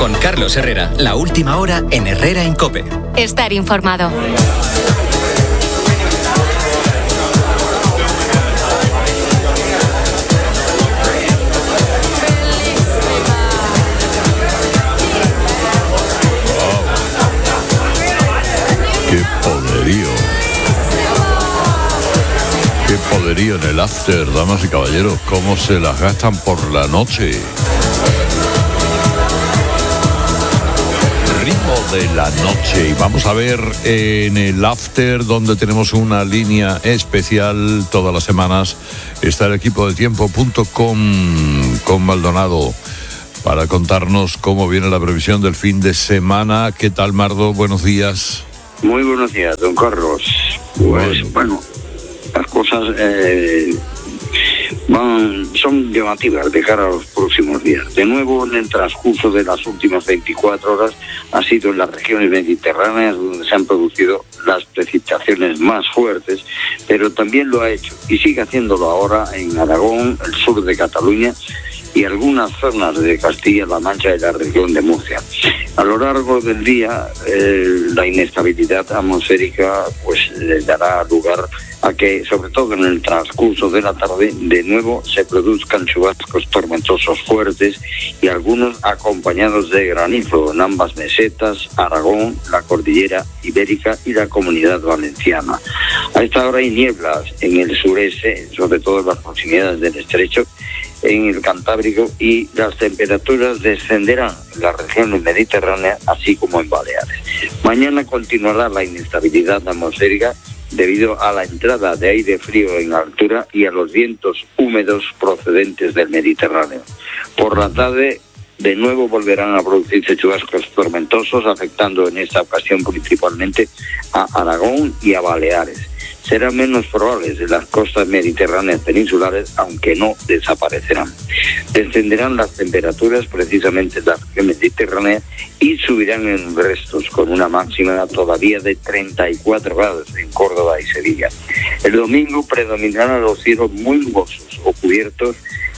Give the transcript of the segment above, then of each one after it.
Con Carlos Herrera, la última hora en Herrera en COPE. Estar informado. ¡Qué poderío! ¡Qué poderío en el after, damas y caballeros! ¿Cómo se las gastan por la noche? Ritmo de la noche. Y vamos a ver en el after, donde tenemos una línea especial todas las semanas, está el equipo de tiempo.com con Maldonado para contarnos cómo viene la previsión del fin de semana. ¿Qué tal, Mardo? Buenos días. Muy buenos días, don Carlos. Pues bueno, las cosas son llamativas de cara a los próximos días. De nuevo, en el transcurso de las últimas 24 horas, ha sido en las regiones mediterráneas donde se han producido las precipitaciones más fuertes, pero también lo ha hecho y sigue haciéndolo ahora en Aragón, el sur de Cataluña y algunas zonas de Castilla-La Mancha y la región de Murcia. A lo largo del día, la inestabilidad atmosférica le dará lugar a que, sobre todo en el transcurso de la tarde, de nuevo se produzcan chubascos tormentosos fuertes y algunos acompañados de granizo en ambas mesetas, Aragón, la cordillera ibérica y la Comunidad Valenciana. A esta hora hay nieblas en el sureste, sobre todo en las proximidades del estrecho, en el Cantábrico, y las temperaturas descenderán en las regiones mediterráneas, así como en Baleares. Mañana continuará la inestabilidad atmosférica debido a la entrada de aire frío en altura y a los vientos húmedos procedentes del Mediterráneo. Por la tarde, de nuevo volverán a producirse chubascos tormentosos, afectando en esta ocasión principalmente a Aragón y a Baleares. Serán menos probables en las costas mediterráneas peninsulares, aunque no desaparecerán. Descenderán las temperaturas precisamente en la región mediterránea y subirán en restos, con una máxima todavía de 34 grados en Córdoba y Sevilla. El domingo predominarán los cielos muy nubosos o cubiertos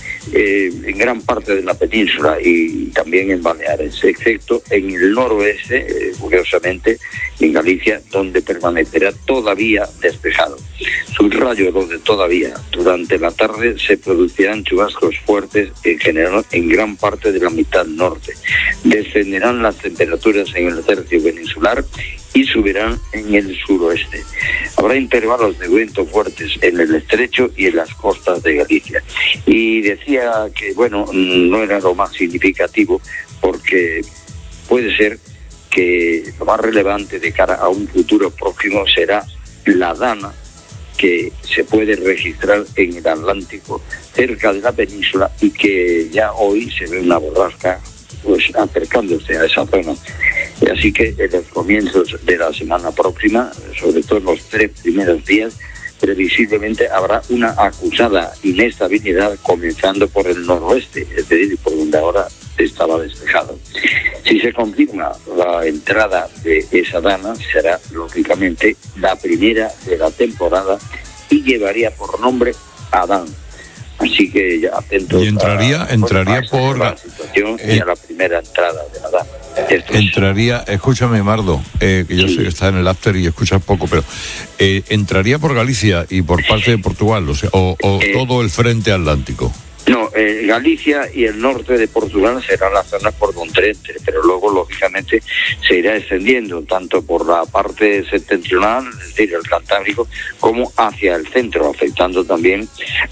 en gran parte de la península y también en Baleares, excepto en el noroeste, curiosamente, en Galicia, donde permanecerá todavía despejado. Subrayo lo de todavía. Durante la tarde se producirán chubascos fuertes, en general en gran parte de la mitad norte. Descenderán las temperaturas en el tercio peninsular y subirán en el suroeste. Habrá intervalos de viento fuertes en el estrecho y en las costas de Galicia. Y decía que, no era lo más significativo, porque puede ser que lo más relevante de cara a un futuro próximo será la dana que se puede registrar en el Atlántico, cerca de la península, y que ya hoy se ve una borrasca acercándose a esa zona. Así que en los comienzos de la semana próxima, sobre todo en los 3 primeros días, previsiblemente habrá una acusada inestabilidad, comenzando por el noroeste, es decir, por donde ahora estaba despejado. Si se confirma la entrada de esa dana, será lógicamente la primera de la temporada y llevaría por nombre Adán. Así que ya atentos. Y entraría por la situación y a la primera entrada de la dana. Escúchame, Mardo, que yo sé que está en el after y escuchas poco, pero entraría por Galicia y por parte de Portugal, o todo el frente atlántico. No, Galicia y el norte de Portugal serán las zonas por donde entre, pero luego, lógicamente, se irá extendiendo tanto por la parte septentrional, es decir, el Cantábrico, como hacia el centro, afectando también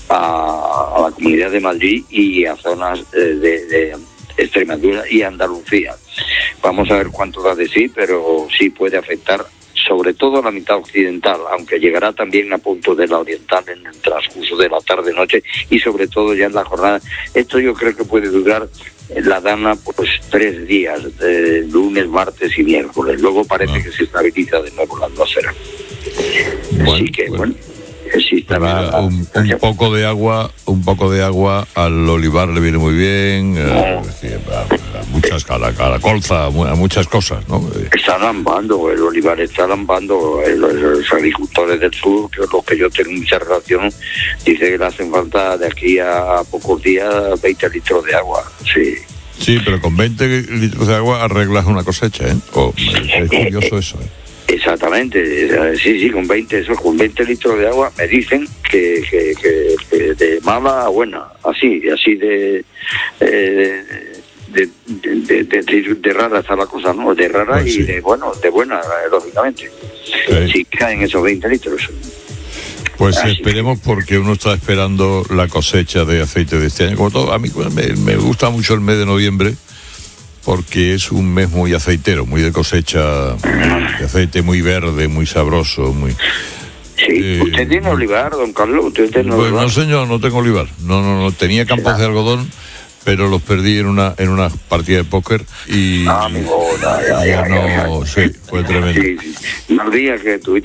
a la Comunidad de Madrid y a zonas de Extremadura y Andalucía. Vamos a ver cuánto da de sí, pero sí puede afectar sobre todo la mitad occidental, aunque llegará también a punto de la oriental en el transcurso de la tarde-noche y sobre todo ya en la jornada. Esto yo creo que puede durar la dana 3 días, lunes, martes y miércoles. Luego parece que se estabiliza de nuevo la atmósfera. Así que Mira, un poco de agua al olivar le viene muy bien, a la colza, a muchas cosas, ¿no? Está lambando, el olivar está lambando. Los agricultores del sur, que es lo que yo tengo mucha relación, dicen que le hacen falta de aquí a pocos días 20 litros de agua. Sí. Sí, pero con 20 litros de agua arreglas una cosecha, ¿eh? Es curioso eso, ¿eh? Exactamente, sí, con 20 litros de agua me dicen que de mala a buena, así de rara está la cosa, ¿no? De rara pues y sí. de buena, lógicamente. Sí. Si caen esos 20 litros. Pues esperemos, porque uno está esperando la cosecha de aceite de este año. Como todo, a mí me gusta mucho el mes de noviembre, porque es un mes muy aceitero, muy de cosecha de aceite, muy verde, muy sabroso, muy... Sí, ¿usted tiene olivar, don Carlos? ¿Usted tiene olivar? No, señor, no tengo olivar. No, tenía campos de algodón, pero los perdí en una partida de póker y... amigo, ya no, sí, fue tremendo. Sí. Unos días que tuviste